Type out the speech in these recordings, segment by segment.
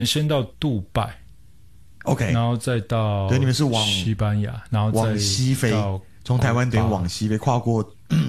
先到杜拜 OK， 然后再到对，你们是往西班牙，然后再往西飞，从台湾等于往西飞，跨过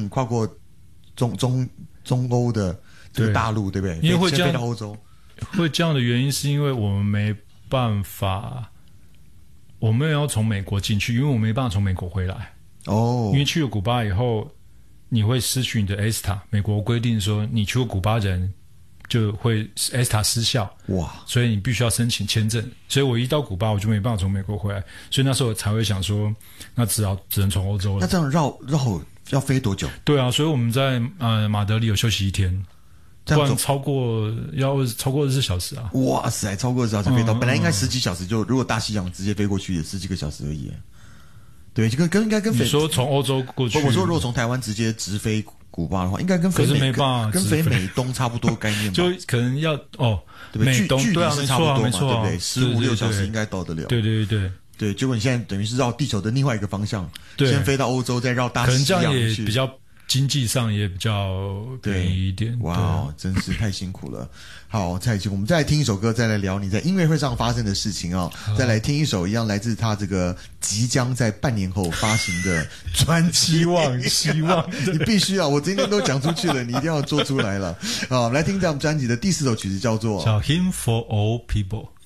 中欧的这个大陆，对不对？ 因为会这样飞到欧洲， 会这样的原因是因为我们没办法，我们要从美国进去，因为我没办法从美国回来。 哦， 因为去了古巴以后，你会失去你的 ESTA， 美国规定说你去过古巴人就会 ESTA 失效， 哇！ 所以你必须要申请签证。所以我一到古巴，我就没办法从美国回来，所以那时候我才会想说，那只能从欧洲了。 那这样绕要飞多久？ 对啊，所以我们在马德里有休息1天，不然超过24小时啊！ 哇塞，超过24小时飞到，本来应该10几小时就，如果大西洋直接飞过去也10几个小时而已。对，就应该跟你说从欧洲过去， 我说如果从台湾直接直飞古巴的话，应该跟飞美东差不多概念吧？ 就可能要对不对？ 美东距离是差不多嘛， 对不对？15-16小时应该到得了。 对， 结果你现在等于是绕地球的另外一个方向，先飞到欧洲，再绕大西洋去， 可能这样也比较经济上也比较便宜一点。 哇，真是太辛苦了。好，蔡奇，我们再来听一首歌，再来聊你在音乐会上发生的事情啊。再来听一首一样来自他这个即将在半年后发行的专辑。 希望你必须啊！我今天都讲出去了，你一定要做出来了。好，我们来听这张专辑的第4首曲子，叫做 《Hymn for All People》。